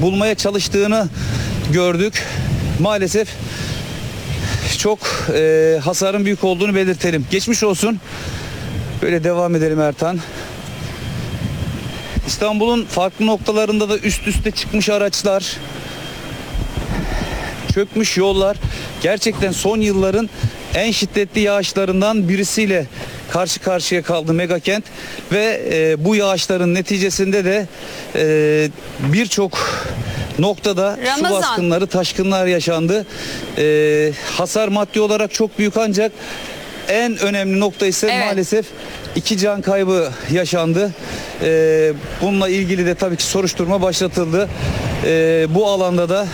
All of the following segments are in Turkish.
bulmaya çalıştığını gördük. Maalesef çok hasarın büyük olduğunu belirtelim. Geçmiş olsun. Böyle devam edelim Ertan. İstanbul'un farklı noktalarında da üst üste çıkmış araçlar, çökmüş yollar. Gerçekten son yılların en şiddetli yağışlarından birisiyle karşı karşıya kaldı Megakent ve bu yağışların neticesinde de birçok noktada su baskınları, taşkınlar yaşandı. Hasar maddi olarak çok büyük, ancak en önemli nokta ise maalesef 2 can kaybı yaşandı. Bununla ilgili de tabii ki soruşturma başlatıldı. Bu alanda da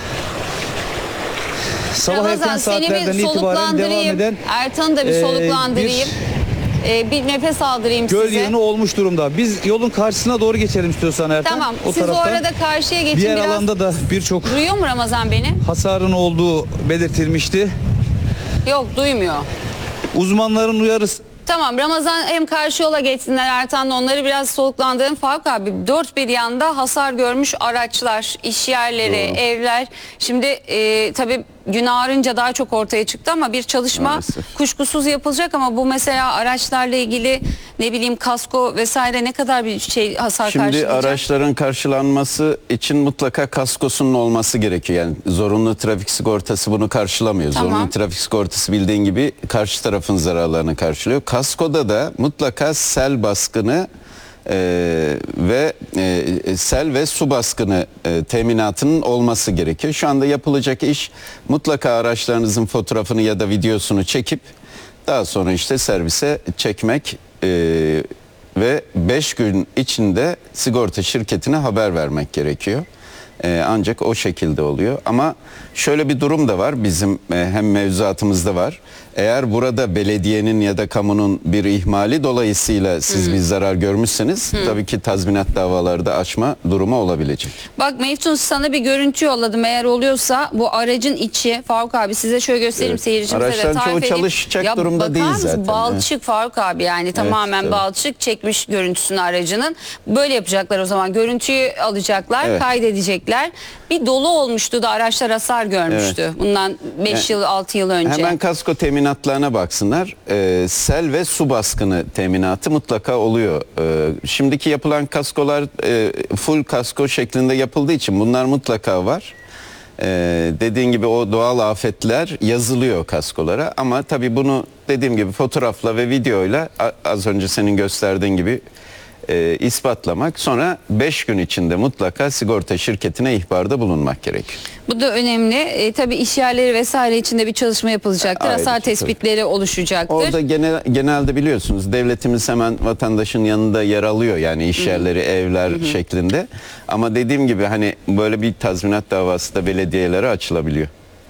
sabah erken saatlerden itibaren devam eden Ertan'ı da bir soluklandırayım. Bir nefes aldırayım size. Göl yığını olmuş durumda. Biz yolun karşısına doğru geçelim istiyorsan Ertan. Tamam. O siz taraftan. o arada karşıya geçin. Diğer alanda da birçok duyuyor mu Ramazan beni? Hasarın olduğu belirtilmişti. Yok, duymuyor. Uzmanların uyarısı. Tamam, Ramazan hem karşı yola geçsinler, Ertan'la onları biraz soluklandırın. Faruk abi, dört bir yanda hasar görmüş araçlar, iş yerleri, evler. Şimdi tabii gün ağarınca daha çok ortaya çıktı ama bir çalışma maalesef kuşkusuz yapılacak. Ama bu mesela araçlarla ilgili ne bileyim kasko vesaire ne kadar bir hasar karşılayacak? Şimdi araçların karşılanması için mutlaka kaskosunun olması gerekiyor. Yani zorunlu trafik sigortası bunu karşılamıyor. Tamam. Zorunlu trafik sigortası bildiğin gibi karşı tarafın zararlarını karşılıyor. Kaskoda da mutlaka sel baskını ve sel ve su baskını teminatının olması gerekiyor. Şu anda yapılacak iş mutlaka araçlarınızın fotoğrafını ya da videosunu çekip daha sonra işte servise çekmek ve 5 gün içinde sigorta şirketine haber vermek gerekiyor. Ancak o şekilde oluyor. Ama şöyle bir durum da var, bizim hem mevzuatımızda var. Eğer burada belediyenin ya da kamunun bir ihmali dolayısıyla siz bir zarar görmüşseniz tabii ki tazminat davaları da açma durumu olabilecek. Bak Meftun, sana bir görüntü yolladım, eğer oluyorsa bu aracın içi. Faruk abi size şöyle göstereyim, seyircimize de araçların tarif çoğu edeyim. çalışacak durumda değil zaten. Balçık Faruk abi, yani tamamen balçık çekmiş görüntüsünü aracının. Böyle yapacaklar o zaman, görüntüyü alacaklar, kaydedecekler. Bir dolu olmuştu da araçlar hasar görmüştü. Bundan 5 yıl 6 yıl önce. Hemen kasko teminatlarına baksınlar. Sel ve su baskını teminatı mutlaka oluyor. Şimdiki yapılan kaskolar full kasko şeklinde yapıldığı için bunlar mutlaka var. Dediğin gibi o doğal afetler yazılıyor kaskolara, ama tabii bunu dediğim gibi fotoğrafla ve videoyla az önce senin gösterdiğin gibi ispatlamak, sonra 5 gün içinde mutlaka sigorta şirketine ihbarda bulunmak gerekiyor. Bu da önemli. Tabii iş yerleri vesaire içinde bir çalışma yapılacaktır. Hasar tespitleri oluşacaktır. Orada genelde biliyorsunuz devletimiz hemen vatandaşın yanında yer alıyor, yani iş yerleri, evler şeklinde. Ama dediğim gibi hani böyle bir tazminat davası da belediyelere açılabiliyor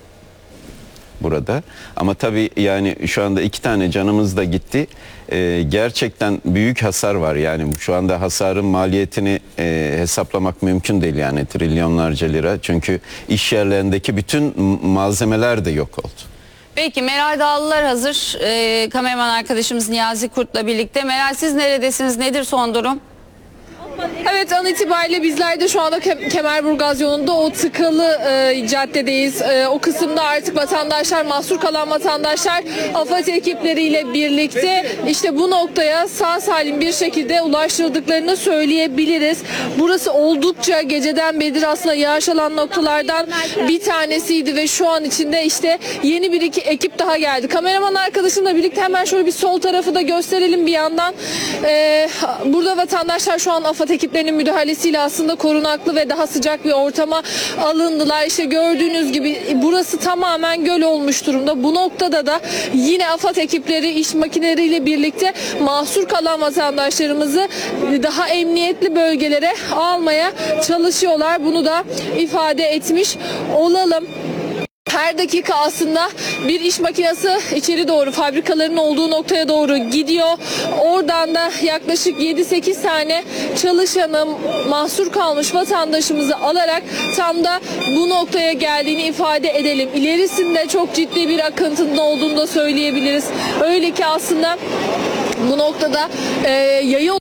burada. Ama tabii yani şu anda 2 tane canımız da gitti. Gerçekten büyük hasar var. Yani şu anda hasarın maliyetini hesaplamak mümkün değil, yani trilyonlarca lira. Çünkü iş yerlerindeki bütün malzemeler de yok oldu. Peki Meral Dağlılar hazır. Kameraman arkadaşımız Niyazi Kurt'la birlikte. Meral, siz neredesiniz? Nedir son durum? Evet, an itibariyle bizler de şu anda Kemerburgaz yolunda o tıkalı caddedeyiz. O kısımda artık vatandaşlar, mahsur kalan vatandaşlar AFAD ekipleriyle birlikte işte bu noktaya sağ salim bir şekilde ulaştırıldıklarını söyleyebiliriz. Burası oldukça geceden beridir aslında yağış alan noktalardan bir tanesiydi ve şu an içinde işte yeni bir ekip daha geldi. Kameraman arkadaşımla birlikte hemen şöyle bir sol tarafı da gösterelim bir yandan. Burada vatandaşlar şu an AFAD ekiplerinin müdahalesiyle aslında korunaklı ve daha sıcak bir ortama alındılar. İşte gördüğünüz gibi burası tamamen göl olmuş durumda. Bu noktada da yine AFAD ekipleri iş makineleriyle birlikte mahsur kalan vatandaşlarımızı daha emniyetli bölgelere almaya çalışıyorlar. Bunu da ifade etmiş olalım. Her dakika aslında bir iş makinesi içeri doğru, fabrikaların olduğu noktaya doğru gidiyor. Oradan da yaklaşık 7-8 tane çalışanı, mahsur kalmış vatandaşımızı alarak tam da bu noktaya geldiğini ifade edelim. İlerisinde çok ciddi bir akıntının olduğunu da söyleyebiliriz. Öyle ki aslında bu noktada yayı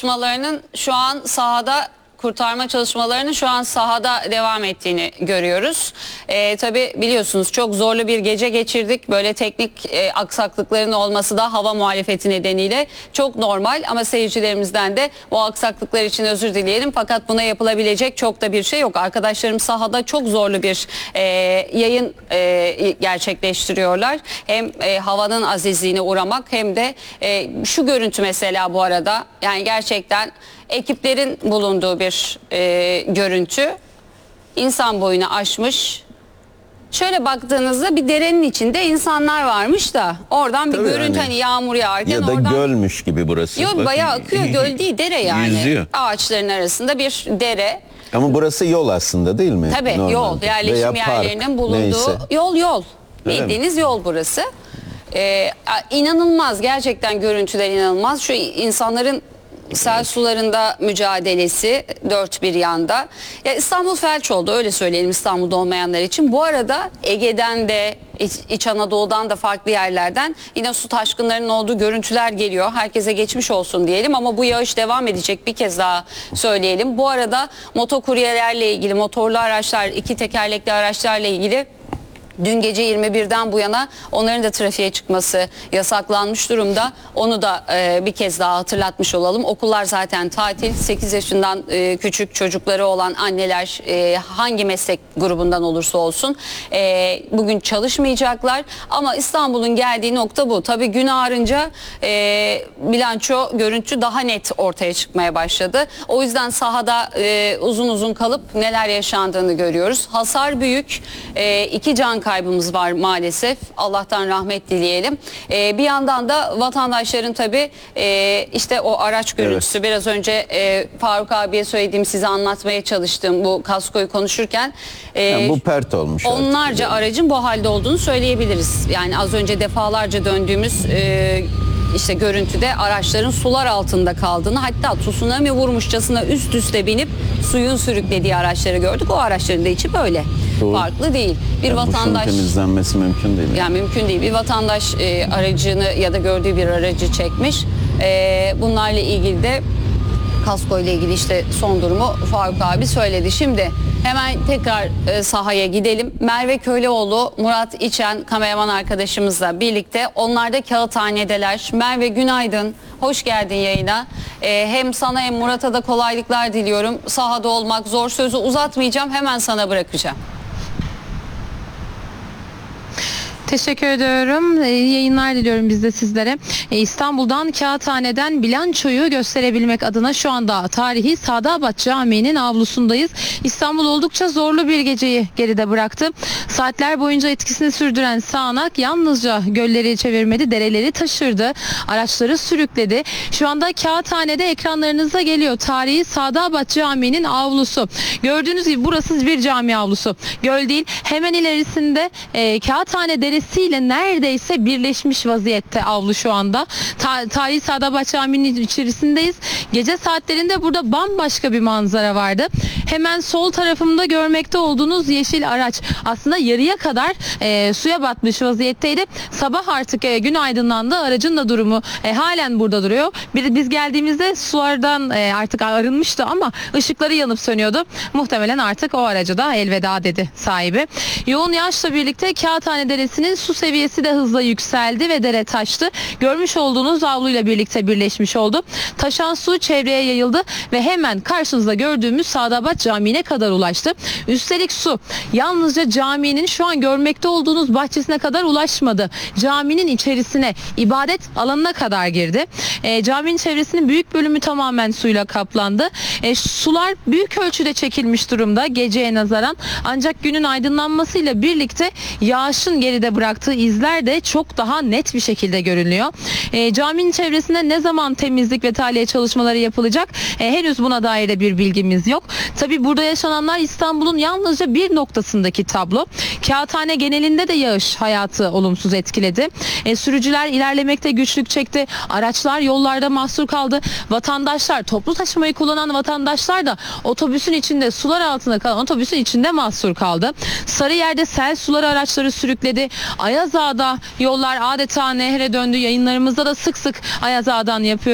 çalışmalarının şu an sahada kurtarma çalışmalarının şu an sahada devam ettiğini görüyoruz. Tabii biliyorsunuz çok zorlu bir gece geçirdik. Böyle teknik aksaklıkların olması da hava muhalefeti nedeniyle çok normal ama seyircilerimizden de bu aksaklıklar için özür dileyelim. Fakat buna yapılabilecek çok da bir şey yok. Arkadaşlarım sahada çok zorlu bir yayın gerçekleştiriyorlar. Hem havanın azizliğine uğramak hem de şu görüntü mesela bu arada yani gerçekten ekiplerin bulunduğu bir görüntü. İnsan boyunu aşmış. Şöyle baktığınızda bir derenin içinde insanlar varmış da oradan bir Tabii görüntü yani. hani yağmur yağarken Ya da oradan... gölmüş gibi burası. Yok Bakın. bayağı akıyor, göl değil dere yani. Yüzüyor. Ağaçların arasında bir dere. Ama burası yol aslında değil mi? Tabii Normalde. yol, yerleşim Veya park, yerlerinin bulunduğu neyse. yol. Öyle Bildiğiniz yol burası. İnanılmaz, gerçekten görüntüler inanılmaz. Şu insanların sel sularında mücadelesi dört bir yanda. Ya İstanbul felç oldu, öyle söyleyelim İstanbul'da olmayanlar için. Bu arada Ege'den de İç Anadolu'dan da farklı yerlerden yine su taşkınlarının olduğu görüntüler geliyor. Herkese geçmiş olsun diyelim ama bu yağış devam edecek, bir kez daha söyleyelim. Bu arada motokuryelerle ilgili, motorlu araçlar, iki tekerlekli araçlarla ilgili dün gece 21'den bu yana onların da trafiğe çıkması yasaklanmış durumda. Onu da bir kez daha hatırlatmış olalım. Okullar zaten tatil. 8 yaşından küçük çocukları olan anneler hangi meslek grubundan olursa olsun bugün çalışmayacaklar. Ama İstanbul'un geldiği nokta bu. Tabii gün ağarınca bilanço görüntü daha net ortaya çıkmaya başladı. O yüzden sahada uzun uzun kalıp neler yaşandığını görüyoruz. Hasar büyük. 2 can kaybımız var maalesef. Allah'tan rahmet dileyelim. Bir yandan da vatandaşların tabii işte o araç görüntüsü, biraz önce Faruk abiye söylediğim, size anlatmaya çalıştığım bu kaskoyu konuşurken Yani bu pert olmuş. onlarca aracın bu halde olduğunu söyleyebiliriz. Yani az önce defalarca döndüğümüz işte görüntüde araçların sular altında kaldığını, hatta tsunami vurmuşçasına üst üste binip suyun sürüklediği araçları gördük. O araçların da içi böyle. Doğru. Farklı değil. Bir Yani vatandaş, temizlenmesi mümkün değil. yani mümkün değil. Bir vatandaş aracını ya da gördüğü bir aracı çekmiş. Bunlarla ilgili de kasko ile ilgili işte son durumu Faruk abi söyledi. Şimdi hemen tekrar sahaya gidelim. Merve Köleoğlu, Murat İçen kameraman arkadaşımızla birlikte. Onlar da Kağıthane'deler. Merve günaydın. Hoş geldin yayına. Hem sana hem Murat'a da kolaylıklar diliyorum. Sahada olmak zor, sözü uzatmayacağım. Hemen sana bırakacağım. Teşekkür ediyorum. Yayınlar diliyorum biz de sizlere. İstanbul'dan Kağıthane'den bilançoyu gösterebilmek adına şu anda tarihi Sadabat Camii'nin avlusundayız. İstanbul oldukça zorlu bir geceyi geride bıraktı. Saatler boyunca etkisini sürdüren sağanak yalnızca gölleri çevirmedi, dereleri taşırdı, araçları sürükledi. Şu anda Kağıthane'de ekranlarınıza geliyor tarihi Sadabat Camii'nin avlusu. Gördüğünüz gibi burası bir cami avlusu. Göl değil. Hemen ilerisinde Kağıthane deresiyle neredeyse birleşmiş vaziyette avlu şu anda. Tarihi Sadabat Camii'nin içerisindeyiz. Gece saatlerinde burada bambaşka bir manzara vardı. Hemen sol tarafımda görmekte olduğunuz yeşil araç aslında yarıya kadar suya batmış vaziyetteydi. Sabah artık gün aydınlandı. Aracın da durumu halen burada duruyor. Biz geldiğimizde sulardan artık arınmıştı ama ışıkları yanıp sönüyordu. Muhtemelen artık o araca da elveda dedi sahibi. Yoğun yağışla birlikte Kağıthane Deresi'nin su seviyesi de hızla yükseldi ve dere taştı. Görmüş olduğunuz avluyla birlikte birleşmiş oldu. Taşan su çevreye yayıldı ve hemen karşınızda gördüğümüz Sadabat Camii'ne kadar ulaştı. Üstelik su yalnızca caminin şu an görmekte olduğunuz bahçesine kadar ulaşmadı. Caminin içerisine, ibadet alanına kadar girdi. Caminin çevresinin büyük bölümü tamamen suyla kaplandı. Sular büyük ölçüde çekilmiş durumda geceye nazaran. Ancak günün aydınlanmasıyla birlikte yağışın geride bıraktığı izler de çok daha net bir şekilde görünüyor. Caminin çevresinde ne zaman temizlik ve tahliye çalışmaları yapılacak? Henüz buna dair de bir bilgimiz yok. Tabii burada yaşananlar İstanbul'un yalnızca bir noktasındaki tablo. Kağıthane genelinde de yağış hayatı olumsuz etkiledi. Sürücüler ilerlemekte güçlük çekti. Araçlar yollarda mahsur kaldı. Vatandaşlar, toplu taşımayı kullanan vatandaşlar da otobüsün içinde, sular altında kalan otobüsün içinde mahsur kaldı. Sarıyer'de sel suları araçları sürükledi. Ayazağa'da yollar adeta nehre döndü. Yayınlarımızda da sık sık Ayazağa'dan yapıyoruz.